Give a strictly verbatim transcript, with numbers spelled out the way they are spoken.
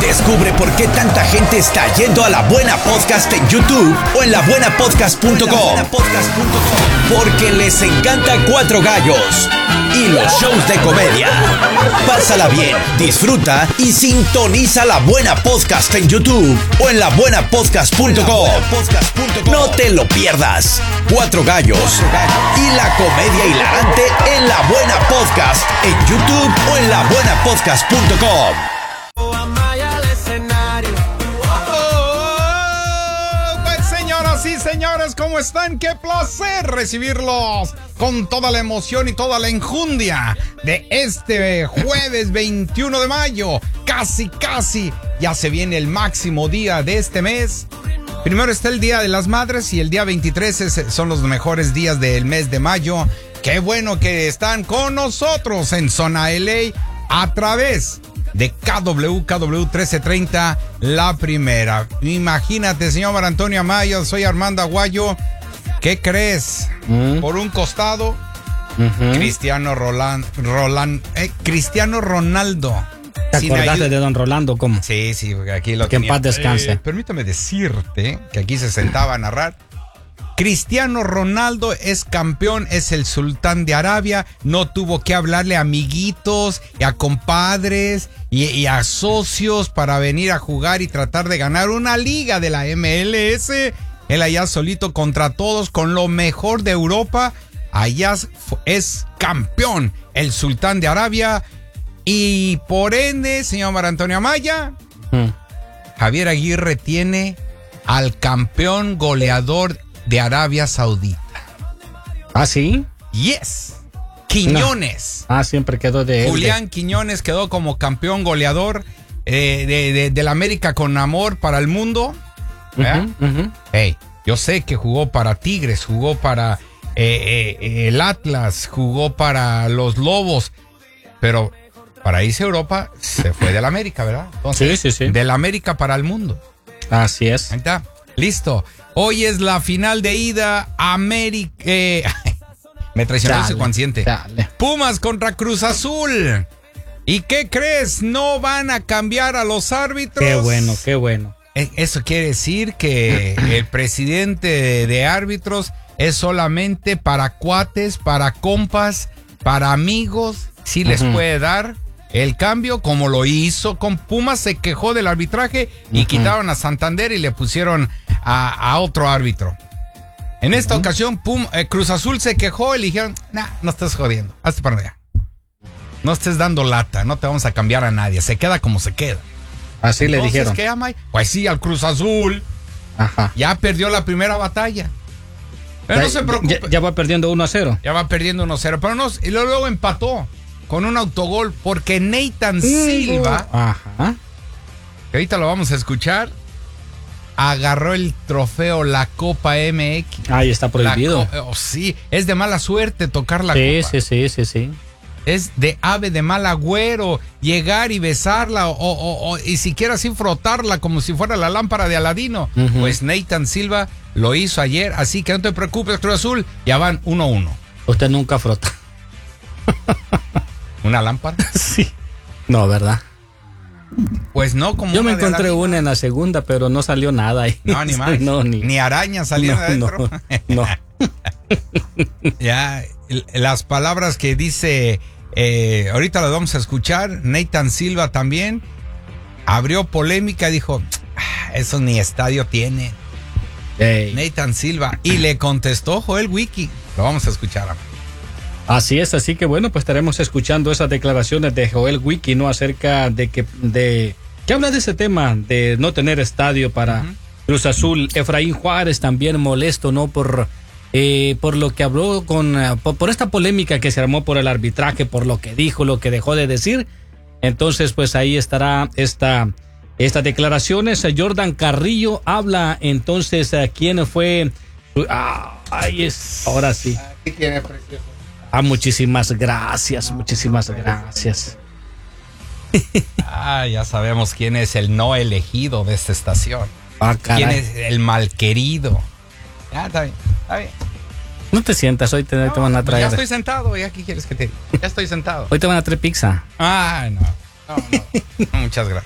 Descubre por qué tanta gente está yendo a La Buena Podcast en YouTube o en la buena podcast punto com. Porque les encanta Cuatro Gallos y los shows de comedia. Pásala bien, disfruta y sintoniza La Buena Podcast en YouTube o en la buena podcast punto com. No te lo pierdas. Cuatro Gallos y la comedia hilarante en La Buena Podcast en YouTube o en la buena podcast punto com. Sí, señores, ¿cómo están? ¡Qué placer recibirlos con toda la emoción y toda la enjundia de este jueves veintiuno de mayo! Casi, casi, ya se viene el máximo día de este mes. Primero está el Día de las Madres y el día veintitrés es, son los mejores días del mes de mayo. ¡Qué bueno que están con nosotros en Zona L A a través de K W K W trece treinta, La Primera! Imagínate, señor Antonio Amaya, soy Armando Aguayo. ¿Qué crees? Mm. Por un costado, uh-huh. Cristiano Roland, Roland, eh, Cristiano Ronaldo. ¿Te acordaste de don Rolando? ¿Cómo? Sí, sí, aquí lo que tenía. En paz descanse. Eh, permítame decirte que aquí se sentaba a narrar. Cristiano Ronaldo es campeón, es el sultán de Arabia, no tuvo que hablarle a amiguitos y a compadres y, y a socios para venir a jugar y tratar de ganar una liga de la M L S. Él allá solito contra todos con lo mejor de Europa, allá es campeón, el sultán de Arabia. Y por ende, señor Mar Antonio Amaya, hmm. Javier Aguirre tiene al campeón goleador de Arabia Saudita. ¿Ah, sí? Yes. Quiñones. No. Ah, siempre quedó de él. Julián Quiñones quedó como campeón goleador eh, de, de, de la América con amor para el mundo. Uh-huh, uh-huh. Hey, yo sé que jugó para Tigres, jugó para eh, eh, el Atlas, jugó para los Lobos, pero para irse a Europa se fue de la América, ¿verdad? Entonces, sí, sí, sí. De la América para el mundo. Así es. Ahí está. Listo. Hoy es la final de ida América. Eh, me traicionó ese consciente. Dale. Pumas contra Cruz Azul. ¿Y qué crees? No van a cambiar a los árbitros. Qué bueno, qué bueno. Eso quiere decir que el presidente de árbitros es solamente para cuates, para compas, para amigos. Sí les uh-huh. puede dar el cambio, como lo hizo con Pumas. Se quejó del arbitraje y uh-huh. quitaron a Santander y le pusieron a, a otro árbitro. En esta uh-huh. ocasión Pum, eh, Cruz Azul se quejó y le dijeron, nah, no estés jodiendo, hazte para allá. No estés dando lata, no te vamos a cambiar a nadie, se queda como se queda. Así le dijeron. ¿Qué, Amay? Pues sí, al Cruz Azul. Ajá. Ya perdió la primera batalla. Pero ya, no se preocupe. Ya, ya va perdiendo uno a cero. Ya va perdiendo uno a cero, pero no, y luego, luego empató con un autogol porque Nathan Silva, ajá, que ahorita lo vamos a escuchar, agarró el trofeo, la Copa M X. Ahí está prohibido. Co- oh, sí, es de mala suerte tocar la sí, copa. Sí, sí, sí, sí. Es de ave de mal agüero llegar y besarla o, o, o y siquiera así frotarla como si fuera la lámpara de Aladino. Uh-huh. Pues Nathan Silva lo hizo ayer, así que no te preocupes, Cruz Azul, ya van uno a uno. Usted nunca frota. ¿Una lámpara? Sí. No, ¿verdad? Pues no, como yo me encontré una en la segunda, pero no salió nada ahí. No, ni más. No, ni, ni arañas salieron no, adentro. No. no. Ya, las palabras que dice, eh, ahorita las vamos a escuchar. Nathan Silva también abrió polémica, dijo, ah, eso ni estadio tiene. Hey. Nathan Silva. Y le contestó Joel Wiki. Lo vamos a escuchar, amor. Así es, así que bueno, pues estaremos escuchando esas declaraciones de Joel Wiki, ¿no? Acerca de que, de, que habla de ese tema de no tener estadio para uh-huh. Cruz Azul. Efraín Juárez también molesto, ¿no? Por, eh, por lo que habló con, uh, por, por esta polémica que se armó por el arbitraje, por lo que dijo, lo que dejó de decir. Entonces, pues ahí estará esta, estas declaraciones. Jordan Carrillo habla entonces a quién fue. Ah, ahí es, ahora sí. ¿Qué tiene, precioso? Ah, muchísimas gracias, muchísimas gracias. Ah, ya sabemos quién es el no elegido de esta estación. Ah, quién es el malquerido. Ya, está bien, está bien. No te sientas, hoy te, no, te van a traer. Ya estoy sentado, ¿ya qué quieres que te diga? Ya estoy sentado. Hoy te van a traer pizza. Ah, no, no, no, no muchas gracias.